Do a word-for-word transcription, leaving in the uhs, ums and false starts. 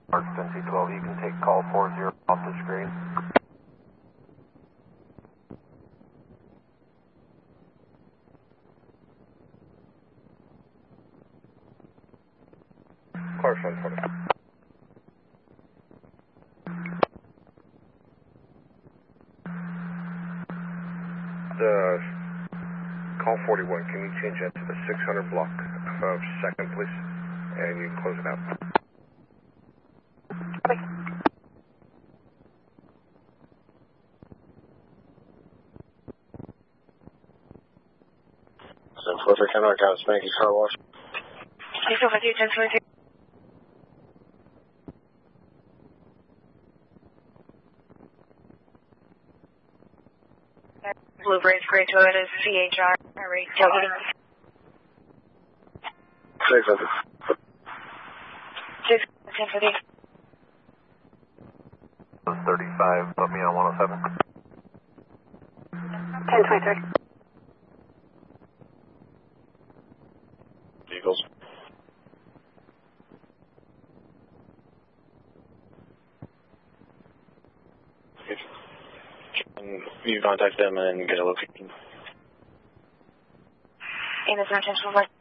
Mark N C twelve, you can take call four zero off the screen. Clark's one forty. The call forty-one, can you change that to the six hundred block of second, please? And you can close it out. Okay. So four three ten North Dallas, Spanky Car Wash. Please go with you, ten twenty-three. Blueberries, Gray Toyota, C H R, rate tailgating. six hundred. six, ten fifty. thirty-five, put me on one oh seven. ten twenty-three. Eagles. You contact them and get a location. And it's not ten twenty-four.